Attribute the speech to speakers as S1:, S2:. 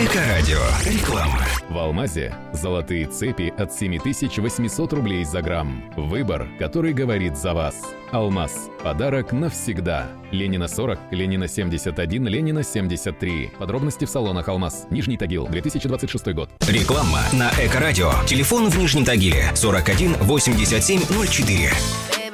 S1: Эко-радио. Реклама.
S2: В Алмазе золотые цепи от 7800 рублей за грамм. Выбор, который говорит за вас. Алмаз. Подарок навсегда. Ленина 40, Ленина 71, Ленина 73. Подробности в салонах Алмаз. Нижний Тагил, 2026 год.
S1: Реклама на Эко-радио. Телефон в Нижнем Тагиле 41 87 04.